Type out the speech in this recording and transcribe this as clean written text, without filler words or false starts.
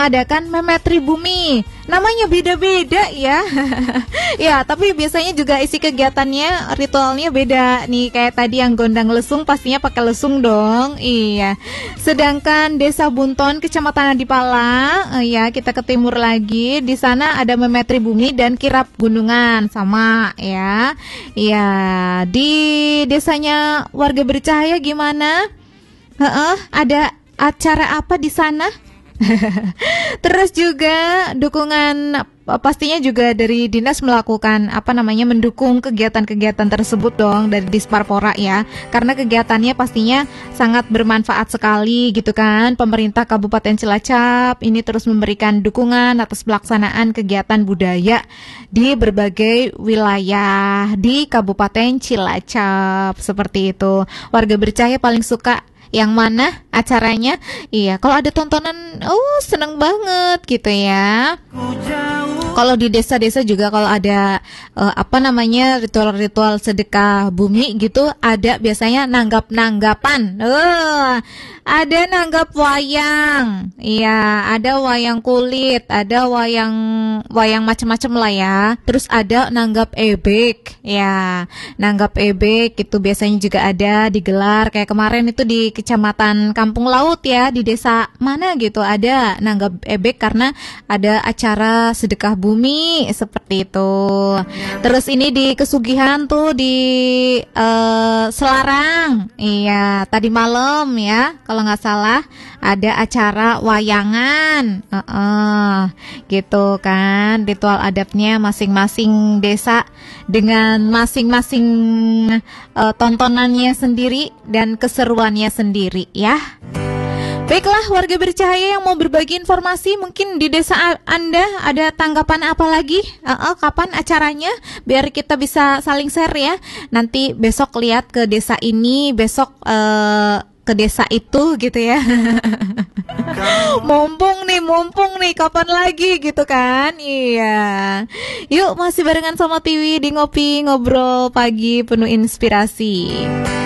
mengadakan memetri bumi. Namanya beda-beda ya. Ya, tapi biasanya juga isi kegiatannya, ritualnya beda nih. Kayak tadi yang gondang lesung pastinya pakai lesung dong. Iya. Sedangkan Desa Bunton, Kecamatan Adipala, ya kita ke timur lagi. Di sana ada memetri bumi dan kirap gunungan sama ya. Iya, di desanya warga bercahaya gimana? Ada acara apa di sana? Terus juga dukungan pastinya juga dari dinas melakukan mendukung kegiatan-kegiatan tersebut dong dari Disparpora ya, karena kegiatannya pastinya sangat bermanfaat sekali gitu kan. Pemerintah Kabupaten Cilacap ini terus memberikan dukungan atas pelaksanaan kegiatan budaya di berbagai wilayah di Kabupaten Cilacap seperti itu. Warga bercahaya paling suka yang mana acaranya? Iya, kalau ada tontonan, seneng banget gitu ya. Kalau di desa-desa juga kalau ada ritual-ritual sedekah bumi gitu, ada biasanya nanggap-nanggapan. Ada nanggap wayang. Iya, ada wayang kulit, ada wayang macam-macam lah ya. Terus ada nanggap ebek. Ya, nanggap ebek itu biasanya juga ada digelar kayak kemarin itu di Kecamatan Kampung Laut ya, di desa mana gitu ada nanggap ebek karena ada acara sedekah bumi seperti itu. Terus ini di Kesugihan tuh di Selarang. Iya, tadi malam ya kalau nggak salah ada acara wayangan. Gitu kan, ritual adatnya masing-masing desa dengan masing-masing tontonannya sendiri dan keseruannya sendiri ya. Baiklah warga bercahaya yang mau berbagi informasi, mungkin di desa Anda ada tanggapan apa lagi? Kapan acaranya? Biar kita bisa saling share ya. Nanti besok lihat ke desa ini, besok ke desa itu gitu ya. Mumpung nih kapan lagi gitu kan. Iya. Yuk masih barengan sama Tiwi di Ngopi Ngobrol Pagi Penuh Inspirasi.